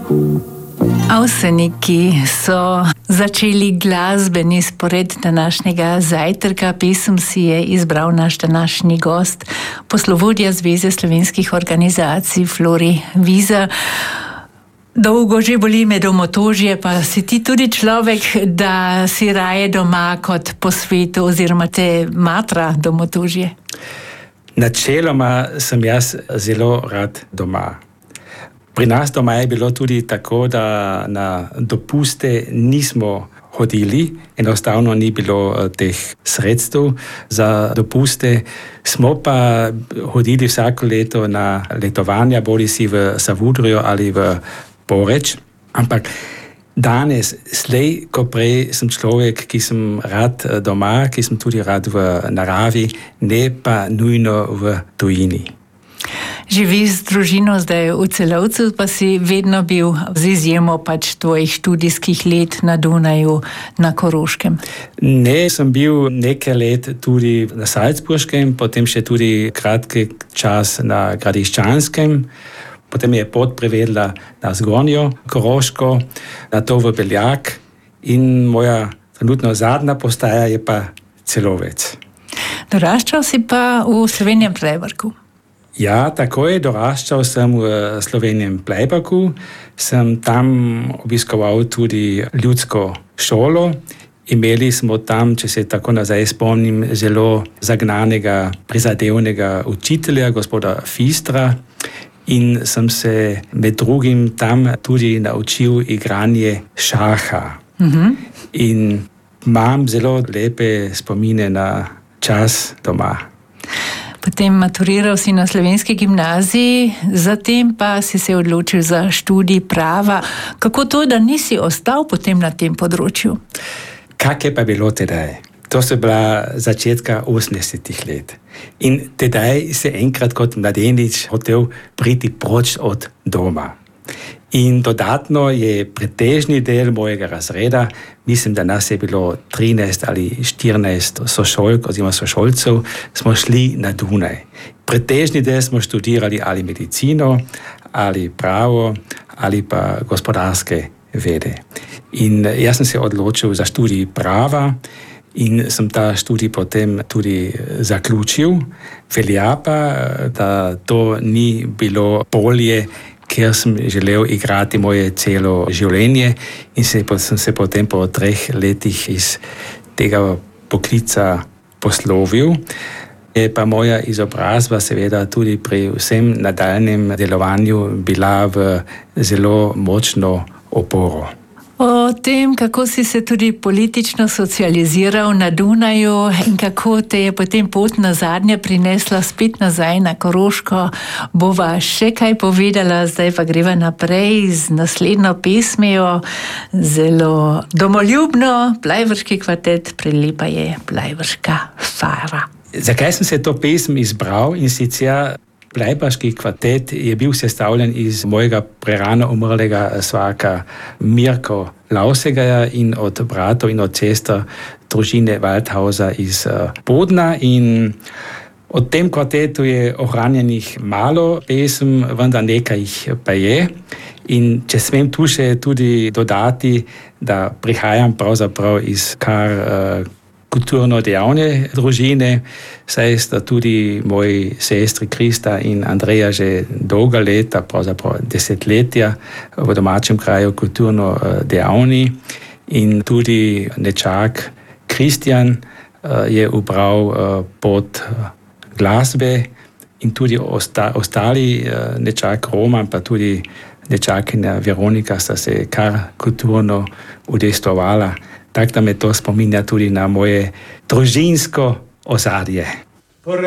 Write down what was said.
Avseniki so začeli glasbeni spored današnjega zajtrka. Pesem si je izbral naš današnji gost, poslovodja Zveze slovenskih organizacij Flori Viza. Dolgo že boli me domotožje, pa si ti tudi človek, da si raje doma kot po svetu, oziroma te matra domotožje? Načeloma sem jaz zelo rad doma. Pri nas doma je bilo tudi tako, da na dopuste nismo hodili, enostavno ni bilo teh sredstev za dopuste. Smo pa hodili vsako leto na letovanja, bodi si v Savudrijo ali v Poreč. Ampak danes, slej ko prej, sem človek, ki sem rad doma, ki sem tudi rad v naravi, ne pa nujno v tujini. Živiš z družino zdaj v Celovcu, pa si vedno bil z izjemo tvojih študijskih let na Dunaju, na Koroškem? Ne, sem bil nekaj let tudi na Salzburškem, potem še tudi kratki čas na Gradiščanskem, potem je pot privedla na Zgornjo Koroško, na to v Beljak in moja trenutno zadnja postaja je pa Celovec. Doraščal si pa v Slovenjem Plejbarku? Ja, tako je, doraščal sem v Slovenjem Plejbarku, sem tam obiskoval tudi ljudsko šolo. Imeli smo tam, če se tako nazaj spomnim, zelo zagnanega, prizadevnega učitelja, gospoda Fistra, in sem se med drugim tam tudi naučil igranje šaha. In imam zelo lepe spomine na čas doma. Potem maturiral si na Slovenski gimnaziji, zatem pa si se odločil za študij prava. Kako to, da nisi ostal potem na tem področju? Kak je pa bilo tedaj? To so bila začetka 80-ih let. In tedaj se enkrat kot mladenič hotel priti proč od doma. In dodatno je pretežni del mojega razreda, mislim, da nas je bilo 13 ali 14 sošolk oziroma sošolcev, smo šli na Dunaj. Pretežni del smo študirali ali medicino, ali pravo, ali pa gospodarske vede. In jaz sem se odločil za študij prava in sem ta študij potem tudi zaključil. Velja pa, da to ni bilo polje, ker sem želel igrati moje celo življenje in sem se potem po 3 letih iz tega poklica poslovil. Je pa moja izobrazba seveda tudi pri vsem nadaljnjem delovanju bila v zelo močno oporo. O tem, kako si se tudi politično socializiral na Dunaju in kako te je potem pot nazadnje prinesla spet nazaj na Koroško, bova še kaj povedala, zdaj pa greva naprej z naslednjo pesmijo. Zelo domoljubno, Plejvarški kvartet, prelepa je Plejvarška fara. Zakaj sem se to pesem izbral? In sicer Plejvarški kvartet je bil sestavljen iz mojega prerano umrlega svaka Mirko Lausegaja in od bratov in od sester družine Waldhauser iz Bodna. In od tem kvartetu je ohranjenih malo pesem, vendar nekaj jih pa je. In če smem tu še tudi dodati, da prihajam pravzaprav iz kar kulturno dejavne družine, saj sta tudi moji sestri Krista in Andreja že dolga leta, pravzaprav desetletja v domačem kraju kulturno dejavni. In tudi nečak Kristjan je ubral pot glasbe in tudi ostali nečak Roman, pa tudi nečakinja Veronika sta se kar kulturno udejstvovala. Tako da me to spominja tudi na moje družinsko ozadje.